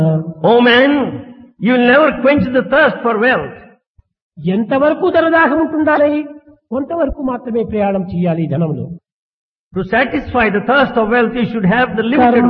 Oh man, you will never quench the thirst for wealth. ఎంతవరకు ధనదాహం ఉంటుండాలి, కొంతవరకు మాత్రమే ప్రయాణం చేయాలి ధనంలో. To satisfy the thirst of wealth, you should have the limited